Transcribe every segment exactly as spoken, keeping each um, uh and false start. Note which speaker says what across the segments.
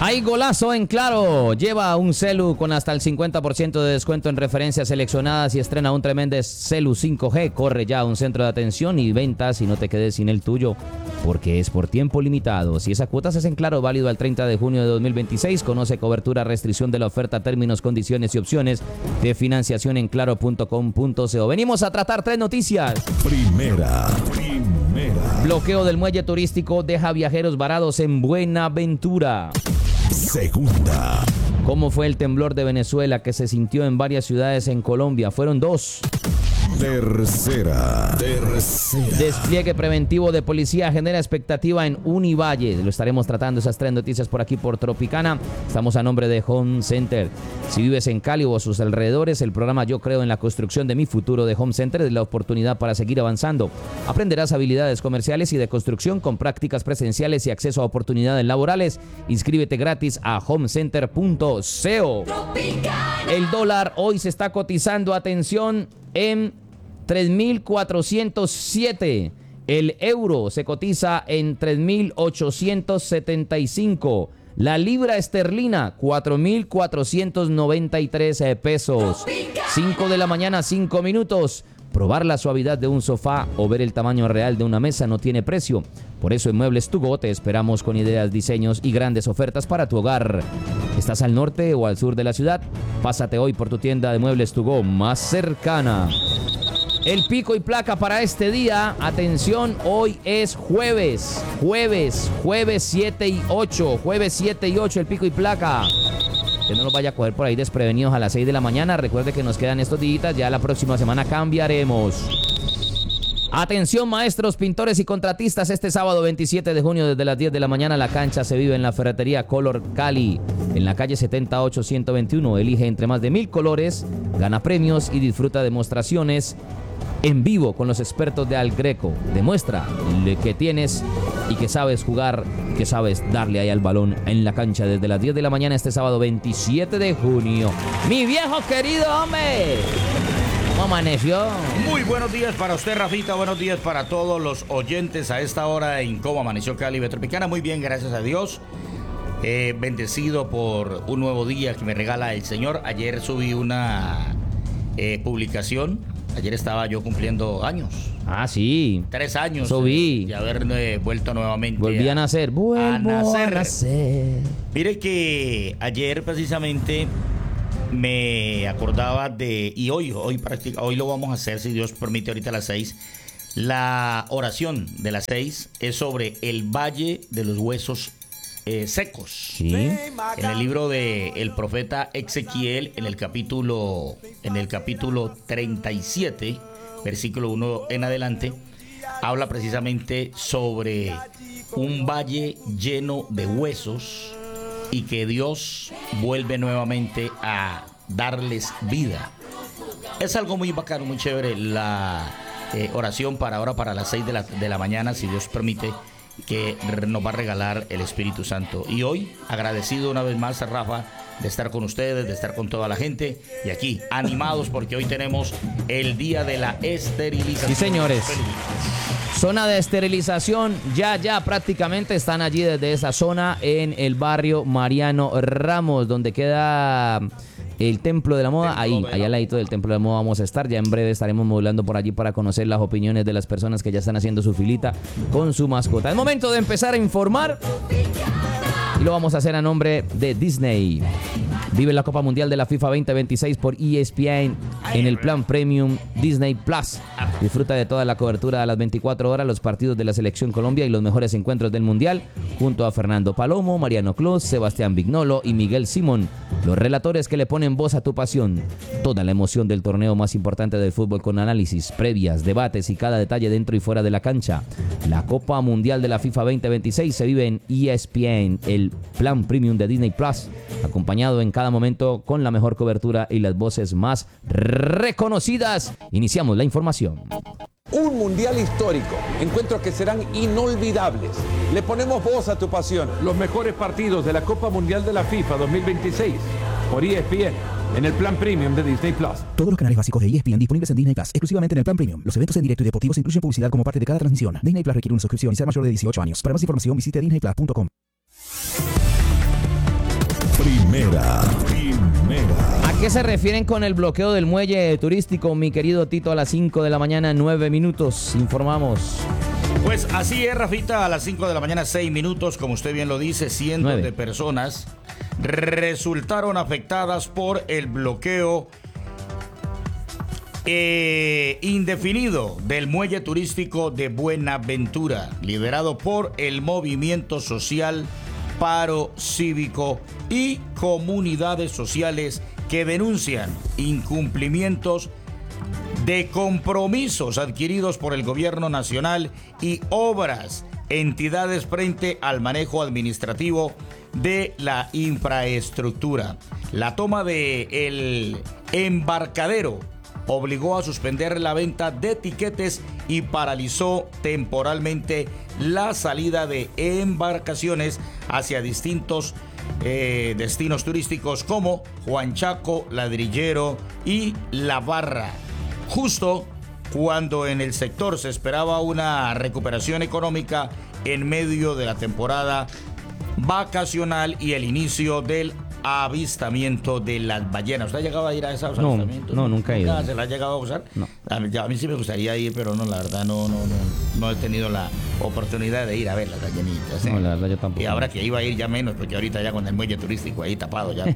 Speaker 1: Hay golazo en Claro. Lleva un celu con hasta el cincuenta por ciento de descuento en referencias seleccionadas y estrena un tremendo celu cinco G. Corre ya a un centro de atención y ventas y no te quedes sin el tuyo, porque es por tiempo limitado. Si esa cuota es en Claro, válido al treinta de junio de dos mil veintiséis. Conoce cobertura, restricción de la oferta, términos, condiciones y opciones de financiación en claro punto com punto co. Venimos a tratar tres noticias.
Speaker 2: Primera, primera.
Speaker 1: Bloqueo del muelle turístico deja viajeros varados en Buenaventura.
Speaker 2: Segunda.
Speaker 1: ¿Cómo fue el temblor de Venezuela que se sintió en varias ciudades en Colombia? Fueron dos.
Speaker 2: Tercera. Tercera.
Speaker 1: Despliegue preventivo de policía genera expectativa en Univalle. Lo estaremos tratando esas tres noticias por aquí por Tropicana. Estamos a nombre de Home Center. Si vives en Cali o a sus alrededores, el programa Yo Creo en la Construcción de Mi Futuro de Home Center es la oportunidad para seguir avanzando. Aprenderás habilidades comerciales y de construcción con prácticas presenciales y acceso a oportunidades laborales. Inscríbete gratis a homecenter punto co. El dólar hoy se está cotizando, atención, en tres mil cuatrocientos siete. El euro se cotiza en tres mil ochocientos setenta y cinco. La libra esterlina, cuatro mil cuatrocientos noventa y tres pesos. cinco de la mañana, cinco minutos. Probar la suavidad de un sofá o ver el tamaño real de una mesa no tiene precio. Por eso en Muebles To Go te esperamos con ideas, diseños y grandes ofertas para tu hogar. ¿Estás al norte o al sur de la ciudad? Pásate hoy por tu tienda de Muebles To Go más cercana. El pico y placa para este día, atención, hoy es jueves, jueves, jueves siete y ocho, jueves siete y ocho el pico y placa. Que no nos vaya a coger por ahí desprevenidos a las seis de la mañana. Recuerde que nos quedan estos días, ya la próxima semana cambiaremos. Atención maestros, pintores y contratistas, este sábado veintisiete de junio desde las diez de la mañana la cancha se vive en la ferretería Color Cali, en la calle setenta y ocho ciento veintiuno. Elige entre más de mil colores, gana premios y disfruta demostraciones en vivo con los expertos de Al Greco. Demuestra que tienes y que sabes jugar, que sabes darle ahí al balón en la cancha desde las diez de la mañana este sábado veintisiete de junio. Mi viejo querido, hombre, ¿cómo amaneció?
Speaker 3: Muy buenos días para usted, Rafita. Buenos días para todos los oyentes a esta hora en Cómo Amaneció Cali Tropicana. Muy bien, gracias a Dios. Eh, bendecido por un nuevo día que me regala el Señor. Ayer subí una eh, publicación. Ayer estaba yo cumpliendo años.
Speaker 1: Ah, sí.
Speaker 3: Tres años.
Speaker 1: Subí.
Speaker 3: Eh, de haber eh, vuelto nuevamente.
Speaker 1: Volví a, a nacer. Vuelvo a nacer. a nacer.
Speaker 3: Mire que ayer precisamente me acordaba de, y hoy, hoy, practica, hoy lo vamos a hacer, si Dios permite, ahorita a las seis. La oración de las seis es sobre el Valle de los Huesos eh, Secos.
Speaker 1: Sí.
Speaker 3: En el libro de el profeta Ezequiel, en el capítulo, en el capítulo treinta y siete, versículo uno en adelante, habla precisamente sobre un valle lleno de huesos y que Dios vuelve nuevamente a darles vida. Es algo muy bacano, muy chévere la eh, oración para ahora, para las seis de la, de la mañana, si Dios permite, que nos va a regalar el Espíritu Santo. Y hoy, agradecido una vez más, Rafa, de estar con ustedes, de estar con toda la gente. Y aquí, animados, porque hoy tenemos el día de la esterilización.
Speaker 1: Sí, señores. Zona de esterilización, ya, ya prácticamente están allí desde esa zona en el barrio Mariano Ramos, donde queda el Templo de la Moda. Ahí, allá al ladito del Templo de la Moda vamos a estar. Ya en breve estaremos modulando por allí para conocer las opiniones de las personas que ya están haciendo su filita con su mascota. Es momento de empezar a informar y lo vamos a hacer a nombre de Disney. Vive la Copa Mundial de la FIFA veinte veintiséis por E S P N en el plan Premium Disney Plus. Disfruta de toda la cobertura a las veinticuatro horas, los partidos de la Selección Colombia y los mejores encuentros del Mundial, junto a Fernando Palomo, Mariano Clos, Sebastián Vignolo y Miguel Simón, los relatores que le ponen voz a tu pasión. Toda la emoción del torneo más importante del fútbol con análisis, previas, debates y cada detalle dentro y fuera de la cancha. La Copa Mundial de la FIFA veinte veintiséis se vive en E S P N, el plan Premium de Disney Plus, acompañado en cada momento con la mejor cobertura y las voces más reconocidas. Iniciamos la información.
Speaker 4: Un mundial histórico, encuentros que serán inolvidables. Le ponemos voz a tu pasión.
Speaker 5: Los mejores partidos de la Copa Mundial de la FIFA dos mil veintiséis por E S P N en el plan Premium de Disney Plus.
Speaker 6: Todos los canales básicos de E S P N disponibles en Disney Plus, exclusivamente en el plan Premium. Los eventos en directo y deportivos incluyen publicidad como parte de cada transmisión. Disney Plus requiere una suscripción y ser mayor de dieciocho años. Para más información visite disney plus punto com.
Speaker 2: Primera, primera.
Speaker 1: ¿A qué se refieren con el bloqueo del muelle turístico, mi querido Tito? A las cinco de la mañana, nueve minutos, informamos.
Speaker 3: Pues así es, Rafita, a las cinco de la mañana, seis minutos, como usted bien lo dice, cientos
Speaker 1: Nueve.
Speaker 3: de personas resultaron afectadas por el bloqueo eh, indefinido del muelle turístico de Buenaventura, liderado por el movimiento social Paro Cívico y comunidades sociales que denuncian incumplimientos de compromisos adquiridos por el gobierno nacional y obras, entidades frente al manejo administrativo de la infraestructura. La toma de el embarcadero obligó a suspender la venta de tiquetes y paralizó temporalmente la salida de embarcaciones hacia distintos eh, destinos turísticos como Juan Chaco, Ladrillero y La Barra. Justo cuando en el sector se esperaba una recuperación económica en medio de la temporada vacacional y el inicio del avistamiento de las ballenas. ¿Usted ha llegado a ir a esos
Speaker 1: No,
Speaker 3: avistamientos?
Speaker 1: no, nunca he ido.
Speaker 3: ¿Nunca se la ha llegado a usar?
Speaker 1: No.
Speaker 3: A mí, a mí sí me gustaría ir, pero no, la verdad no, no, no, no he tenido la oportunidad de ir a ver las ballenitas. ¿eh?
Speaker 1: No, la verdad yo tampoco.
Speaker 3: Y ahora que iba a ir ya menos, porque ahorita ya con el muelle turístico ahí tapado ya.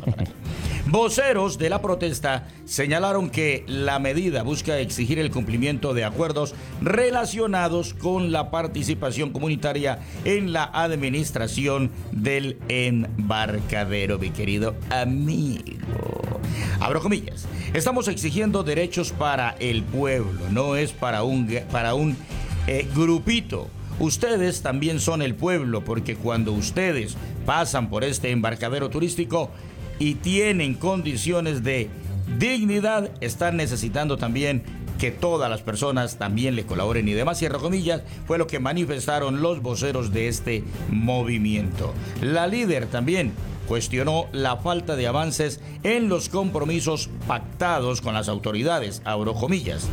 Speaker 3: Voceros de la protesta señalaron que la medida busca exigir el cumplimiento de acuerdos relacionados con la participación comunitaria en la administración del embarcadero, mi querido amigo. Abro comillas. Estamos exigiendo derechos para el pueblo, no es para un, para un eh, grupito. Ustedes también son el pueblo, porque cuando ustedes pasan por este embarcadero turístico y tienen condiciones de dignidad, están necesitando también que todas las personas también le colaboren y demás. Cierro comillas, fue lo que manifestaron los voceros de este movimiento. La líder también cuestionó la falta de avances en los compromisos pactados con las autoridades. Abro comillas.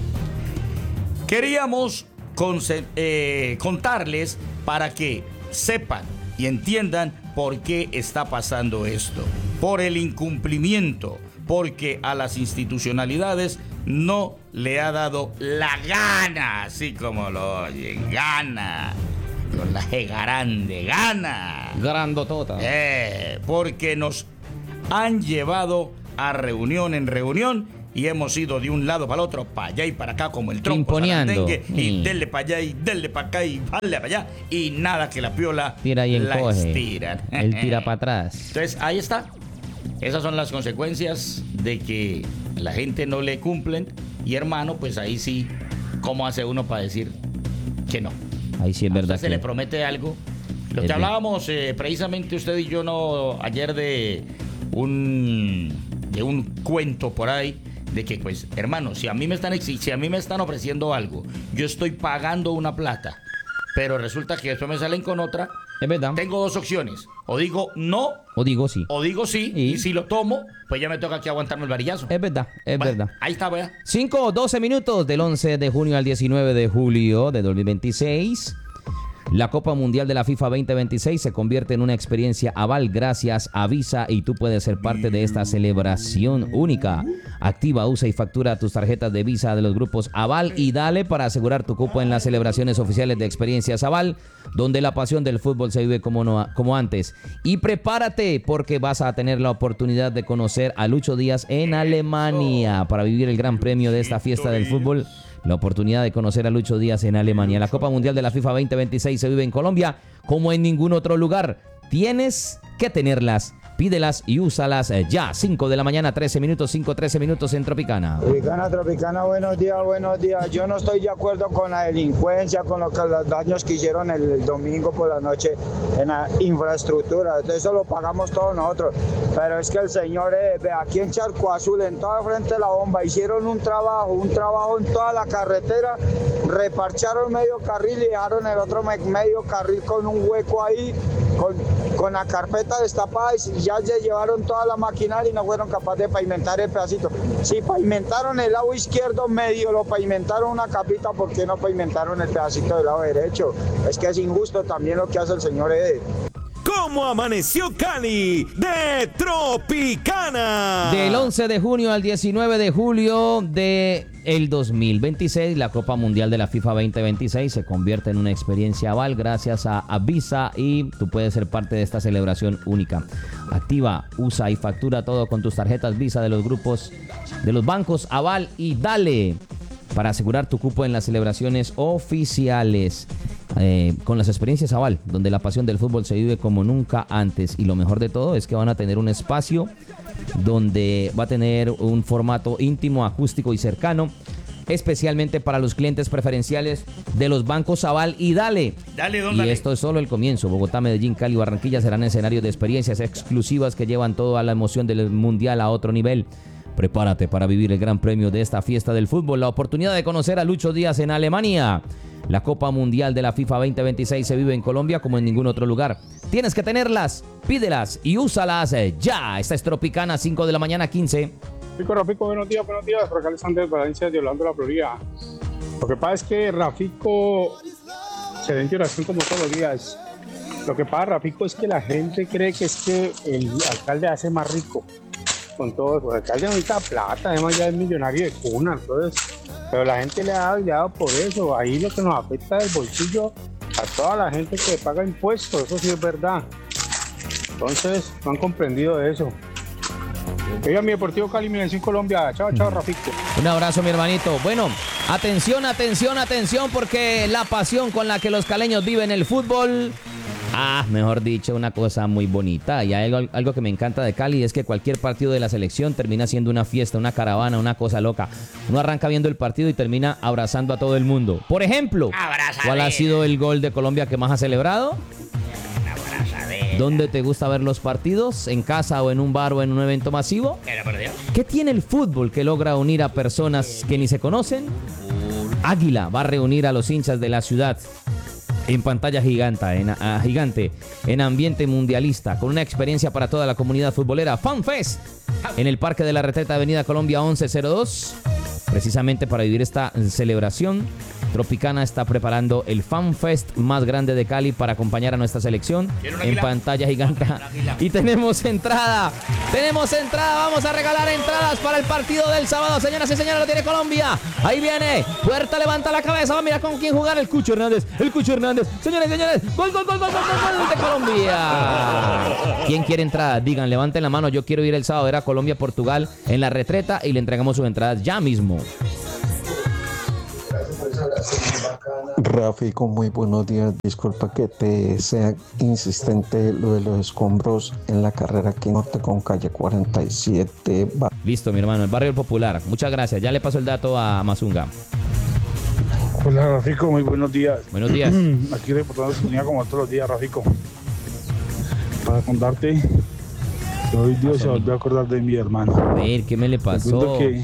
Speaker 3: Queríamos eh, contarles para que sepan y entiendan por qué está pasando esto. Por el incumplimiento, porque a las institucionalidades no le ha dado la gana, así como lo oyen, gana. Con la G grande, gana.
Speaker 1: Grandotota.
Speaker 3: Eh, porque nos han llevado a reunión en reunión y hemos ido de un lado para el otro, para allá y para acá, como el trompo sarandengue, y
Speaker 1: mm.
Speaker 3: denle para allá y denle para acá y vale para allá, y nada que la piola
Speaker 1: Tira y
Speaker 3: la
Speaker 1: encoge.
Speaker 3: estiran.
Speaker 1: Él tira para atrás.
Speaker 3: Entonces, ahí está. Esas son las consecuencias de que la gente no le cumplen. Y hermano, pues ahí sí, ¿cómo hace uno para decir que no?
Speaker 1: Ahí sí es
Speaker 3: A
Speaker 1: verdad.
Speaker 3: usted se
Speaker 1: que...
Speaker 3: le promete algo. Lo
Speaker 1: Es
Speaker 3: que
Speaker 1: bien.
Speaker 3: hablábamos eh, precisamente usted y yo no ayer de un de un cuento por ahí de que, pues, hermano, si a mí me están exi- si a mí me están ofreciendo algo, yo estoy pagando una plata, pero resulta que después me salen con otra.
Speaker 1: Es verdad.
Speaker 3: Tengo dos opciones: o digo no,
Speaker 1: O digo sí.
Speaker 3: o digo sí,
Speaker 1: ¿Y?
Speaker 3: y si lo tomo, pues ya me toca aquí aguantarme el varillazo.
Speaker 1: Es verdad, es
Speaker 3: Bueno,
Speaker 1: verdad.
Speaker 3: Ahí está, vea.
Speaker 1: cinco o doce minutos del once de junio al diecinueve de julio de dos mil veintiséis. La Copa Mundial de la FIFA veinte veintiséis se convierte en una experiencia Aval gracias a Visa y tú puedes ser parte de esta celebración única. Activa, usa y factura tus tarjetas de Visa de los grupos Aval y dale para asegurar tu cupo en las celebraciones oficiales de experiencias Aval, donde la pasión del fútbol se vive como, no, como antes. Y prepárate porque vas a tener la oportunidad de conocer a Lucho Díaz en Alemania para vivir el gran premio de esta fiesta del fútbol. La oportunidad de conocer a Lucho Díaz en Alemania. La Copa Mundial de la FIFA veinte veintiséis se vive en Colombia como en ningún otro lugar. Tienes que tenerlas. Pídelas y úsalas ya. cinco de la mañana, trece minutos, cinco, trece minutos en Tropicana.
Speaker 7: Tropicana, Tropicana, buenos días, buenos días. Yo no estoy de acuerdo con la delincuencia, con lo que, los daños que hicieron el, el domingo por la noche en la infraestructura. Eso lo pagamos todos nosotros. Pero es que el señor, eh, ve, aquí en Charco Azul, en toda frente de la bomba, hicieron un trabajo, un trabajo en toda la carretera, reparcharon medio carril y dejaron el otro me, medio carril con un hueco ahí, con, con la carpeta destapada y ya se llevaron toda la maquinaria y no fueron capaces de pavimentar el pedacito. Si pavimentaron el lado izquierdo medio, lo pavimentaron una capita, ¿por qué no pavimentaron el pedacito del lado derecho? Es que es injusto también lo que hace el señor Ede.
Speaker 2: Con cómo amaneció Cali de Tropicana.
Speaker 1: Del once de junio al diecinueve de julio de el dos mil veintiséis, la Copa Mundial de la FIFA veinte veintiséis se convierte en una experiencia Aval gracias a, a Visa, y tú puedes ser parte de esta celebración única. Activa, usa y factura todo con tus tarjetas Visa de los grupos de los bancos Aval y Dale para asegurar tu cupo en las celebraciones oficiales. Eh, con las experiencias Aval, donde la pasión del fútbol se vive como nunca antes, y lo mejor de todo es que van a tener un espacio donde va a tener un formato íntimo, acústico y cercano, especialmente para los clientes preferenciales de los bancos Aval y Dale.
Speaker 3: Dale, don
Speaker 1: Y
Speaker 3: Dale.
Speaker 1: esto es solo el comienzo. Bogotá, Medellín, Cali y Barranquilla serán escenarios de experiencias exclusivas que llevan toda la emoción del mundial a otro nivel. Prepárate para vivir el gran premio de esta fiesta del fútbol, la oportunidad de conocer a Lucho Díaz en Alemania. La Copa Mundial de la FIFA veinte veintiséis se vive en Colombia como en ningún otro lugar. Tienes que tenerlas, pídelas y úsalas ya. Esta es Tropicana, cinco de la mañana, quince.
Speaker 8: Rico, Rafico, buenos días, buenos días. Por acá Alexander Valencia de Orlando, la Florida. Lo que pasa es que Rafico se da en oración como todos los días. Lo que pasa, Rafico, es que la gente cree que es que el alcalde hace más rico con todo eso. El alcalde no necesita plata, además ya es millonario de cuna, entonces, pero la gente le ha dado, le ha dado por eso. Ahí lo que nos afecta es el bolsillo a toda la gente que paga impuestos, eso sí es verdad. Entonces, no han comprendido eso. Oiga, mi Deportivo Cali, Medellín, Colombia. Chao, chao, Rafico.
Speaker 1: Un abrazo, mi hermanito. Bueno, atención, atención, atención, porque la pasión con la que los caleños viven el fútbol... Ah, mejor dicho, una cosa muy bonita. Y hay algo, algo que me encanta de Cali es que cualquier partido de la selección termina siendo una fiesta, una caravana, una cosa loca. Uno arranca viendo el partido y termina abrazando a todo el mundo. Por ejemplo,
Speaker 3: Abrázale.
Speaker 1: ¿cuál ha sido el gol de Colombia que más ha celebrado? ¿Dónde te gusta ver los partidos? ¿En casa o en un bar o en un evento masivo?
Speaker 3: Pero, por Dios.
Speaker 1: ¿Qué tiene el fútbol que logra unir a personas que ni se conocen? Águila va a reunir a los hinchas de la ciudad en pantalla gigante, en, a, gigante, en ambiente mundialista, con una experiencia para toda la comunidad futbolera. FanFest en el Parque de la Retreta, Avenida Colombia once cero dos. Precisamente para vivir esta celebración, Tropicana está preparando el FanFest más grande de Cali para acompañar a nuestra selección en pantalla gigante. Y tenemos entrada, tenemos entrada, vamos a regalar entradas para el partido del sábado. Señoras y señores, lo tiene Colombia. Ahí viene, Puerta levanta la cabeza, va a mirar con quién jugar. El Cucho Hernández, el Cucho Hernández. Señores y señores, gol, gol, gol, gol, gol, gol, gol de Colombia. ¿Quién quiere entrada? Digan, levanten la mano. Yo quiero ir el sábado a ver a Colombia-Portugal en la Retreta y le entregamos sus entradas ya mismo.
Speaker 9: Rafico, muy buenos días. Disculpa que te sea insistente lo de los escombros en la carrera aquí norte con calle cuarenta y siete.
Speaker 1: Listo, mi hermano, el barrio Popular. Muchas gracias. Ya le paso el dato a Mazunga.
Speaker 8: Hola, Rafico, muy buenos días.
Speaker 1: Buenos días.
Speaker 8: Aquí reportando su unidad como todos los días, Rafico. Para contarte que hoy Dios se volvió a acordar de mi hermano.
Speaker 1: A ver, ¿qué me le pasó?
Speaker 8: Que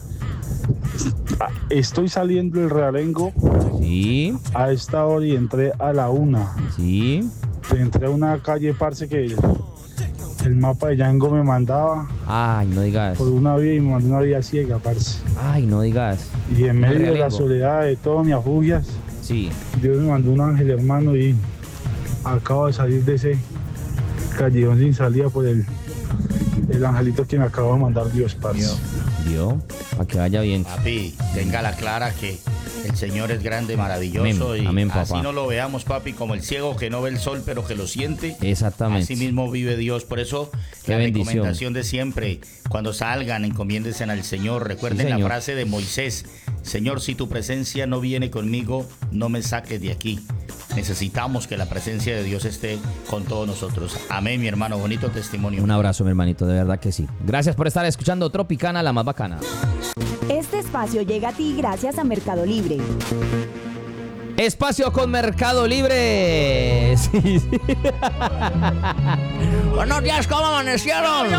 Speaker 8: estoy saliendo del Realengo.
Speaker 1: Sí.
Speaker 8: A esta hora y entré a la una.
Speaker 1: Sí.
Speaker 8: Entré a una calle, parce, que el, el mapa de Yango me mandaba.
Speaker 1: Ay, no digas.
Speaker 8: Por una vía y me mandó una vía ciega, parce.
Speaker 1: Ay, no digas.
Speaker 8: Y en medio
Speaker 1: Realengo.
Speaker 8: de la soledad de todas mis afugias,
Speaker 1: sí,
Speaker 8: Dios me mandó un ángel, hermano, y acabo de salir de ese callejón sin salida por el, el angelito que me acaba de mandar Dios, parce.
Speaker 1: ¿Vio? Para que vaya bien.
Speaker 3: Papi, tenga la clara que el Señor es grande, maravilloso.
Speaker 1: Amén,
Speaker 3: y
Speaker 1: amén,
Speaker 3: así
Speaker 1: papá.
Speaker 3: no lo veamos, papi, como el ciego que no ve el sol, pero que lo siente.
Speaker 1: Exactamente.
Speaker 3: Así mismo vive Dios. Por eso,
Speaker 1: Qué
Speaker 3: la
Speaker 1: bendición.
Speaker 3: recomendación de siempre, cuando salgan, encomiéndense al Señor. Recuerden
Speaker 1: Sí,
Speaker 3: la
Speaker 1: señor.
Speaker 3: frase de Moisés: Señor, si tu presencia no viene conmigo, no me saques de aquí. Necesitamos que la presencia de Dios esté con todos nosotros. Amén, mi hermano. Bonito testimonio.
Speaker 1: Un abrazo, mi hermanito, de verdad que sí. Gracias por estar escuchando Tropicana, la más bacana.
Speaker 10: Este espacio llega a ti gracias a Mercado Libre.
Speaker 1: Espacio con Mercado Libre. Sí, sí. Buenos días, ¿cómo amanecieron?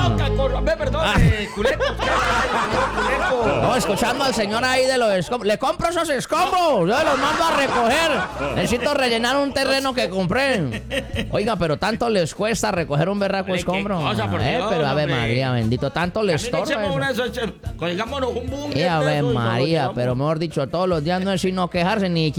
Speaker 1: No, escuchando al señor ahí de los escombros. Le compro esos escombros, yo los mando a recoger. Necesito rellenar un terreno que compré. Oiga, pero tanto les cuesta recoger un berraco escombro.
Speaker 3: cosa, por
Speaker 1: Eh,
Speaker 3: Dios,
Speaker 1: pero Ave
Speaker 3: hombre.
Speaker 1: María, bendito, tanto les estorba eso.
Speaker 3: Colgámonos un boom.
Speaker 1: Eh, Ave María, pero mejor dicho, todos los días no es sino quejarse, ni siquiera dan la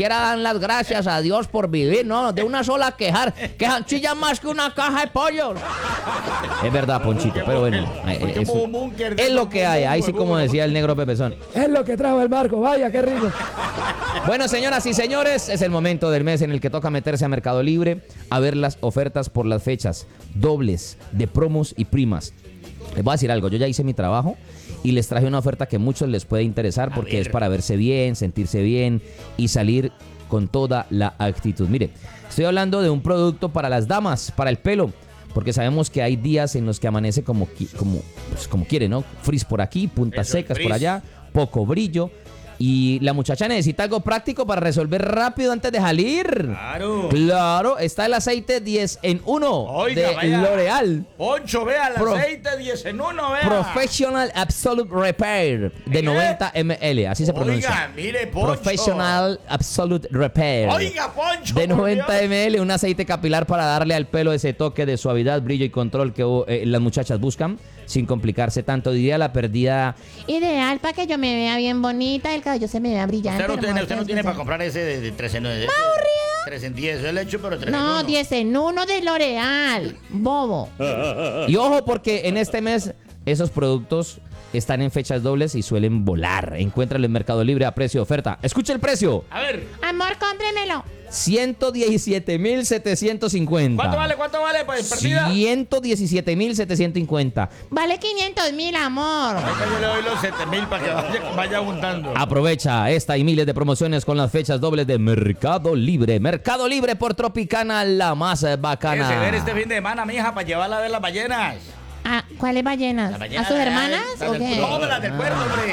Speaker 1: las gracias a Dios por vivir, ¿no? De una sola quejar. Quejan chillan más que una caja de pollos. Es verdad, Ponchito, pero bueno. eh, eso- es lo que hay. Ahí sí, como decía el negro Pepezón. Es lo que trajo el barco, vaya, qué rico. Bueno, señoras y señores, es el momento del mes en el que toca meterse a Mercado Libre a ver las ofertas por las fechas dobles de promos y primas. Les voy a decir algo, yo ya hice mi trabajo y les traje una oferta que a muchos les puede interesar porque es para verse bien, sentirse bien y salir con toda la actitud. Mire, estoy hablando de un producto para las damas, para el pelo, porque sabemos que hay días en los que amanece como, qui- como, pues, como quiere, ¿no? Frizz por aquí, puntas
Speaker 3: Eso es
Speaker 1: secas por
Speaker 3: frizz.
Speaker 1: allá, poco brillo. Y la muchacha necesita algo práctico para resolver rápido antes de salir.
Speaker 3: Claro.
Speaker 1: Claro, está el aceite diez en uno
Speaker 3: Oiga,
Speaker 1: de
Speaker 3: vaya.
Speaker 1: L'Oreal.
Speaker 3: Poncho, vea, el
Speaker 1: Pro-
Speaker 3: aceite diez en uno, vea.
Speaker 1: Professional Absolute Repair de noventa mililitros, así se pronuncia.
Speaker 3: Oiga, mire, Poncho.
Speaker 1: Professional Absolute Repair.
Speaker 3: Oiga, Poncho.
Speaker 1: De
Speaker 3: por
Speaker 1: noventa
Speaker 3: Dios.
Speaker 1: mililitros, un aceite capilar para darle al pelo ese toque de suavidad, brillo y control que eh, las muchachas buscan, sin complicarse tanto. Diría la pérdida.
Speaker 11: Ideal para que yo me vea bien bonita y el cabello se me vea brillante.
Speaker 3: Usted no tiene,
Speaker 11: hermoso,
Speaker 3: usted no tiene para
Speaker 11: hermoso.
Speaker 3: comprar ese de, de tres en nueve. tres en diez, yo le echo, pero tres en
Speaker 11: No,
Speaker 3: uno.
Speaker 11: diez en uno de L'Oreal. Bobo.
Speaker 1: Y ojo, porque en este mes esos productos están en fechas dobles y suelen volar. Encuéntralo en Mercado Libre a precio de oferta. Escucha el precio.
Speaker 3: A ver,
Speaker 11: Amor, cómpremelo.
Speaker 1: ciento diecisiete mil setecientos cincuenta.
Speaker 3: ¿cuánto vale? ¿Cuánto vale? Pues perdida.
Speaker 1: ciento diecisiete mil setecientos cincuenta.
Speaker 11: Vale quinientos mil, amor.
Speaker 3: Ahorita yo le doy los siete mil para que vaya, vaya juntando.
Speaker 1: Aprovecha esta y miles de promociones con las fechas dobles de Mercado Libre. Mercado Libre por Tropicana, la más bacana.
Speaker 3: Déjese ver este fin de semana, mija, para llevarla a ver las ballenas.
Speaker 11: Ah, ¿cuáles ballenas?
Speaker 3: Las ballenas
Speaker 11: ¿A sus
Speaker 3: de-
Speaker 11: hermanas
Speaker 3: las
Speaker 11: o
Speaker 3: del-
Speaker 11: qué?
Speaker 3: Todas las del puerto, hombre.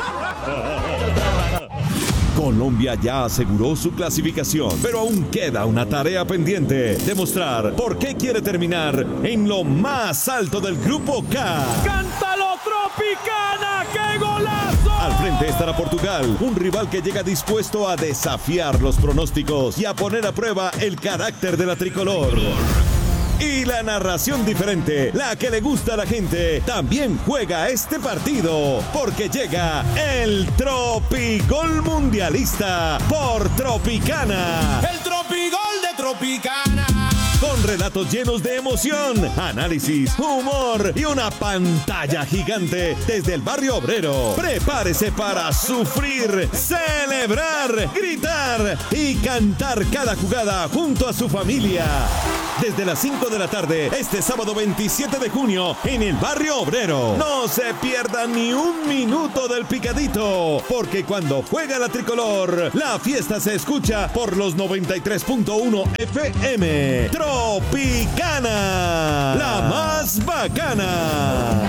Speaker 2: Colombia ya aseguró su clasificación, pero aún queda una tarea pendiente: demostrar por qué quiere terminar en lo más alto del Grupo K.
Speaker 12: ¡Cántalo, Tropicana! ¡Qué golazo!
Speaker 2: Al frente estará Portugal, un rival que llega dispuesto a desafiar los pronósticos y a poner a prueba el carácter de la tricolor. Y la narración diferente, la que le gusta a la gente, también juega este partido, porque llega el Tropigol Mundialista por Tropicana.
Speaker 12: ¡El Tropigol de Tropicana!
Speaker 2: Con relatos llenos de emoción, análisis, humor y una pantalla gigante desde el barrio obrero. Prepárese para sufrir, celebrar, gritar y cantar cada jugada junto a su familia. Desde las cinco de la tarde, este sábado veintisiete de junio, en el barrio obrero. No se pierda ni un minuto del picadito, porque cuando juega la tricolor, la fiesta se escucha por los noventa y tres punto uno F M. Tropicana, la más bacana.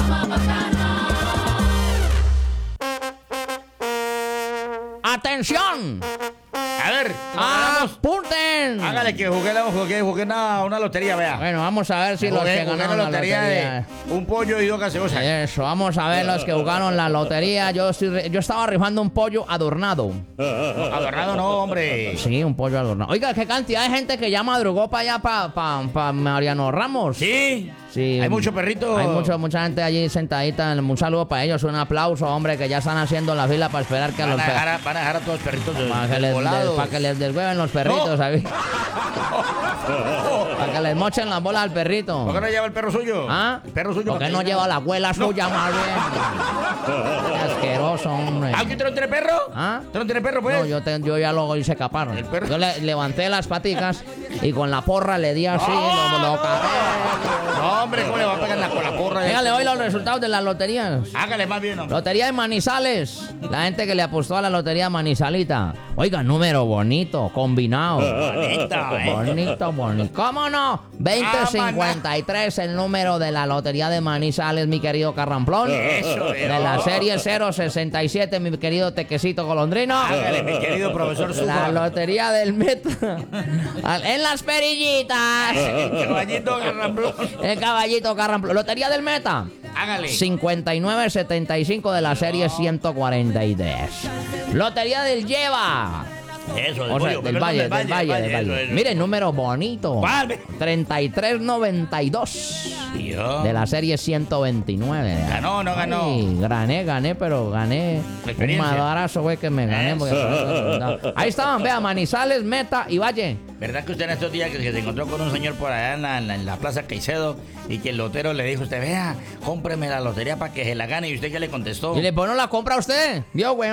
Speaker 1: ¡Atención!
Speaker 3: A ver,
Speaker 1: ¡Apunten!
Speaker 3: hágale que jugué, la- jugué, jugué una, una lotería, vea.
Speaker 1: Bueno, vamos a ver si los
Speaker 3: Jugué-
Speaker 1: que
Speaker 3: jugué
Speaker 1: ganaron
Speaker 3: la
Speaker 1: la
Speaker 3: lotería,
Speaker 1: lotería.
Speaker 3: de un pollo y dos gaseosas.
Speaker 1: Eso, vamos a ver los que jugaron la lotería. Yo, estoy re- yo estaba rifando un pollo adornado.
Speaker 3: Adornado no, hombre.
Speaker 1: Sí, un pollo adornado. Oiga, qué cantidad de gente que ya madrugó para allá, para pa, pa Mariano Ramos.
Speaker 3: Sí.
Speaker 1: Sí.
Speaker 3: Hay mucho perrito.
Speaker 1: Hay mucho, mucha gente allí sentadita. Un saludo para ellos, un aplauso, hombre, que ya están haciendo la fila para esperar que a
Speaker 3: Van
Speaker 1: los
Speaker 3: a, dejar
Speaker 1: perros.
Speaker 3: a, van a dejar a todos los perritos de,
Speaker 1: Para que, les,
Speaker 3: volados.
Speaker 1: para que les deshueven los perritos,
Speaker 3: No.
Speaker 1: ¿sabes? Para que les mochen las bolas al perrito.
Speaker 3: ¿Por qué no lleva el perro suyo?
Speaker 1: ¿Ah?
Speaker 3: El perro suyo.
Speaker 1: ¿Por qué
Speaker 3: para
Speaker 1: no
Speaker 3: que-
Speaker 1: lleva la abuela suya más bien? Qué asqueroso, hombre.
Speaker 3: ¿Ah, que usted no tiene perro?
Speaker 1: ¿Ah?
Speaker 3: ¿Usted no tiene perro, pues?
Speaker 1: No, yo, te- yo ya lo hice capar. Yo le levanté las paticas y con la porra le di así. lo, lo cagué.
Speaker 3: No, hombre, ¿cómo le va a pegar la, con la porra?
Speaker 1: Venga, le doy los resultados de las loterías.
Speaker 3: Hágale más bien, hombre.
Speaker 1: Lotería de Manizales. La gente que le apostó a la lotería Manizalita. Oiga, número bonito, combinado.
Speaker 3: Bonito, eh.
Speaker 1: Bonito, bonito. ¿Cómo no? veinte cincuenta y tres el número de la lotería de Manizales, mi querido Carramplón.
Speaker 3: Eso,
Speaker 1: De
Speaker 3: eh.
Speaker 1: la serie cero sesenta y siete, mi querido Tequecito Golondrino.
Speaker 3: Hágale, mi querido profesor
Speaker 1: La
Speaker 3: Zufra.
Speaker 1: lotería del Metro. En las perillitas.
Speaker 3: El caballito Garramblón.
Speaker 1: El caballito Carramplón. Lotería del Meta.
Speaker 3: Hágale.
Speaker 1: cincuenta y nueve setenta y cinco de la serie ciento cuarenta y tres. Lotería del Lleva.
Speaker 3: Eso, del
Speaker 1: O sea,
Speaker 3: Valle,
Speaker 1: del
Speaker 3: perdón,
Speaker 1: Valle, del Valle, del
Speaker 3: eso,
Speaker 1: Valle.
Speaker 3: eso.
Speaker 1: Mire, número bonito.
Speaker 3: ¿Cuál?
Speaker 1: treinta y tres noventa y dos.
Speaker 3: Tío.
Speaker 1: De la serie ciento veintinueve.
Speaker 3: ¿Ganó o no ganó?
Speaker 1: Ay, gané, gané, pero gané. Un
Speaker 3: experiencia.
Speaker 1: madarazo, güey, que me gané.
Speaker 3: Eso.
Speaker 1: porque- Ahí estaban, vea, Manizales, Meta y Valle.
Speaker 3: ¿Verdad que usted en estos días que se encontró con un señor por allá en la, en la- en la Plaza Caicedo y que el lotero le dijo a usted, vea, cómpreme la lotería para que se la gane? ¿Y usted qué le contestó?
Speaker 1: Y le pone la compra a usted. ¿Vio, güey?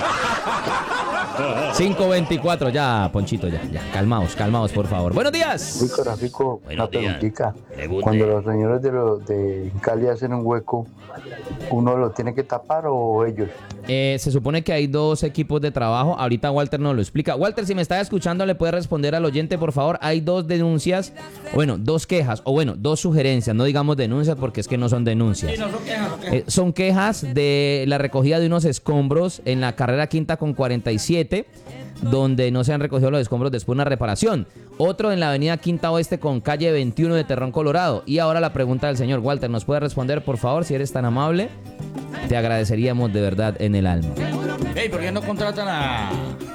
Speaker 1: cinco veinticuatro, ya, Ponchito, ya, ya. Calmaos, calmaos, por favor. Buenos días.
Speaker 13: Rico, Rafico, una
Speaker 3: días.
Speaker 13: preguntita.
Speaker 3: Pregunte.
Speaker 13: Cuando los señores de, los de Cali hacen un hueco, ¿uno lo tiene que tapar o ellos?
Speaker 1: Eh, se supone que hay dos equipos de trabajo. Ahorita Walter nos lo explica. Walter, si me está escuchando, le puede responder al oyente, por favor. Hay dos denuncias, bueno, dos quejas, o bueno, dos sugerencias. No digamos denuncias porque es que no son denuncias.
Speaker 3: Sí, no, son quejas, son quejas.
Speaker 1: Eh, son quejas de la recogida de unos escombros en la carrera quinta con cuarenta y siete, donde no se han recogido los escombros después de una reparación. Otro en la avenida Quinta Oeste con calle veintiuno de Terrón, Colorado. Y ahora la pregunta del señor Walter, ¿nos puede responder, por favor, si eres tan amable? Te agradeceríamos de verdad en el alma.
Speaker 3: Ey, ¿por qué no contratan a...?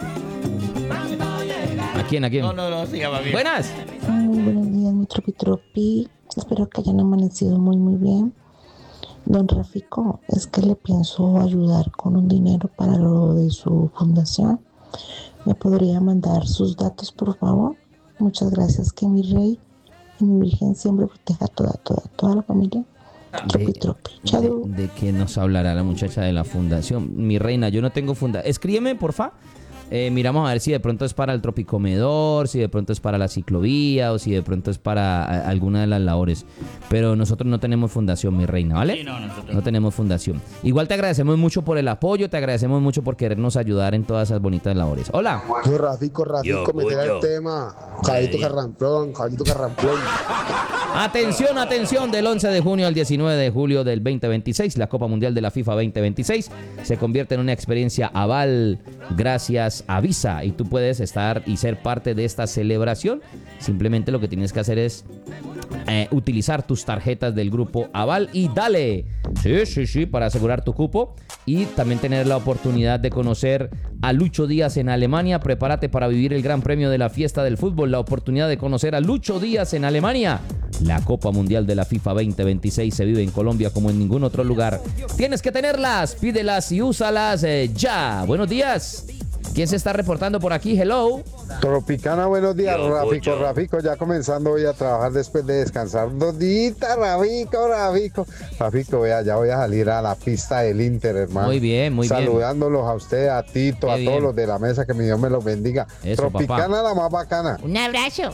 Speaker 1: ¿A quién, a quién?
Speaker 3: No, no, no, siga, va bien.
Speaker 1: Buenas.
Speaker 14: Muy buenos días, mi tropi tropi. Espero que hayan amanecido muy muy bien. Don Rafico, es que le pienso ayudar con un dinero para lo de su fundación. ¿Me podría mandar sus datos, por favor? Muchas gracias. Que mi rey y mi virgen siempre proteja a toda, toda, toda la familia. Tropi tropi. Chao.
Speaker 1: ¿De, de qué nos hablará la muchacha de la fundación? Mi reina, yo no tengo fundación. Escríbeme, porfa. Eh, miramos a ver si de pronto es para el Tropicomedor, si de pronto es para la ciclovía o si de pronto es para a, alguna de las labores. Pero nosotros no tenemos fundación, mi reina, ¿vale?
Speaker 3: Sí, no, nosotros
Speaker 1: No tenemos fundación. Igual te agradecemos mucho por el apoyo, te agradecemos mucho por querernos ayudar en todas esas bonitas labores. Hola.
Speaker 15: Yo, Rafico, Rafico,
Speaker 1: Yo,
Speaker 15: meter
Speaker 1: yo.
Speaker 15: el tema. Caballito Carramplón, caballito Carramplón.
Speaker 1: Atención, atención, del once de junio al diecinueve de julio del veinte veintiséis, la Copa Mundial de la FIFA veinte veintiséis se convierte en una experiencia aval gracias a Visa y tú puedes estar y ser parte de esta celebración. Simplemente lo que tienes que hacer es eh, utilizar tus tarjetas del grupo Aval y dale, sí, sí, sí, para asegurar tu cupo y también tener la oportunidad de conocer a Lucho Díaz en Alemania. Prepárate para vivir el gran premio de la fiesta del fútbol, la oportunidad de conocer a Lucho Díaz en Alemania. La Copa Mundial de la FIFA veinte veintiséis se vive en Colombia como en ningún otro lugar. Tienes que tenerlas, pídelas y úsalas eh, ya. Buenos días. ¿Quién se está reportando por aquí? Hello.
Speaker 15: Tropicana, buenos días,
Speaker 1: Yo,
Speaker 15: Rafico,
Speaker 1: yo.
Speaker 15: Rafico, ya comenzando hoy a trabajar después de descansar dos días, Rafico, Rafico. Rafico, vea, ya voy a salir a la pista del Inter, hermano.
Speaker 1: Muy bien, muy bien.
Speaker 15: Saludándolos a usted, a Tito,
Speaker 1: Qué
Speaker 15: a
Speaker 1: bien.
Speaker 15: todos los de la mesa, que mi Dios me los bendiga.
Speaker 1: Eso,
Speaker 15: Tropicana,
Speaker 1: papá.
Speaker 15: la más bacana.
Speaker 11: Un abrazo.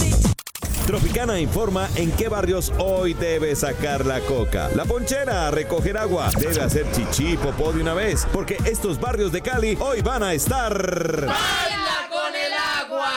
Speaker 2: Tropicana informa en qué barrios hoy debe sacar la coca. La ponchera a recoger agua. Debe hacer chichi, popó de una vez, porque estos barrios de Cali hoy van a estar...
Speaker 12: ¡Baila con el agua!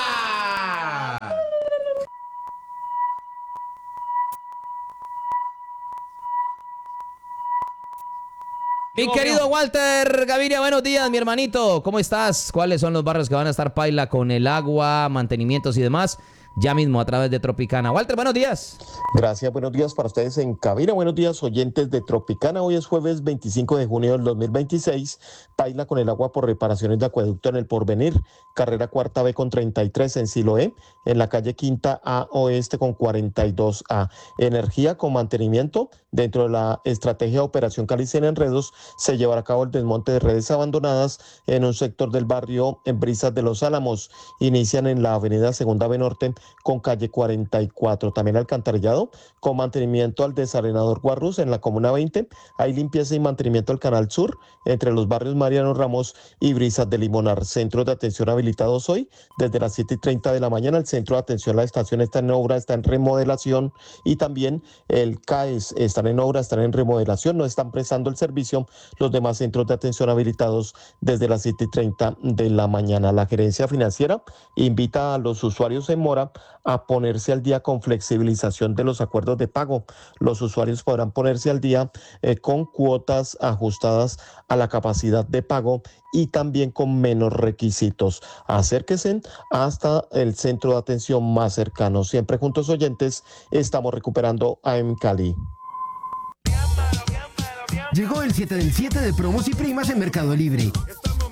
Speaker 1: Mi querido Walter Gaviria, buenos días, mi hermanito. ¿Cómo estás? ¿Cuáles son los barrios que van a estar paila con el agua, mantenimientos y demás? Ya mismo a través de Tropicana. Walter, buenos días.
Speaker 16: Gracias, buenos días para ustedes en cabina. Buenos días, oyentes de Tropicana. Hoy es jueves veinticinco de junio del dos mil veintiséis. Paila con el agua por reparaciones de acueducto en el Porvenir. Carrera cuarta B con treinta y tres en Siloé. En la calle Quinta A Oeste con cuarenta y dos A. Energía con mantenimiento. Dentro de la estrategia de Operación Cali sin Enredos se llevará a cabo el desmonte de redes abandonadas en un sector del barrio en Brisas de los Álamos. Inician en la avenida Segunda B Norte con calle cuarenta y cuatro. También alcantarillado con mantenimiento al desarenador Guarrus en la comuna veinte. Hay limpieza y mantenimiento al canal sur entre los barrios Mariano Ramos y Brisas de Limonar. Centros de atención habilitados hoy desde las siete y treinta de la mañana. El centro de atención a la estación está en obra, está en remodelación y también el C A E S están en obra, están en remodelación, no están prestando el servicio los demás centros de atención habilitados desde las siete y treinta de la mañana. La gerencia financiera invita a los usuarios en mora a ponerse al día con flexibilización de los acuerdos de pago. Los usuarios podrán ponerse al día eh, con cuotas ajustadas a la capacidad de pago y también con menos requisitos. Acérquense hasta el centro de atención más cercano. Siempre juntos, oyentes, estamos recuperando A M Cali.
Speaker 17: Llegó el siete del siete de promos y primas en Mercado Libre.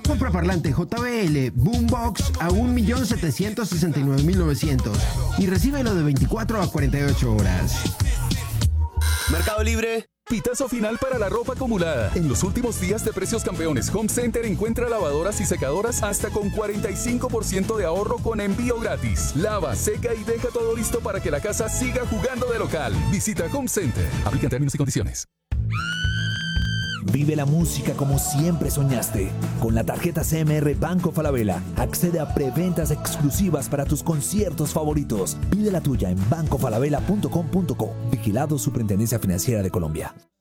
Speaker 17: Compra parlante J B L Boombox a un millón setecientos sesenta y nueve mil novecientos y recíbelo de veinticuatro a cuarenta y ocho horas.
Speaker 18: Mercado Libre. Pitazo final para la ropa acumulada. En los últimos días de Precios Campeones, Home Center encuentra lavadoras y secadoras hasta con cuarenta y cinco por ciento de ahorro con envío gratis. Lava, seca y deja todo listo para que la casa siga jugando de local. Visita Home Center. Aplica términos y condiciones.
Speaker 19: Vive la música como siempre soñaste. Con la tarjeta C M R Banco Falabella, accede a preventas exclusivas para tus conciertos favoritos. Pide la tuya en banco falabella punto com punto co. Vigilado Superintendencia Financiera de Colombia.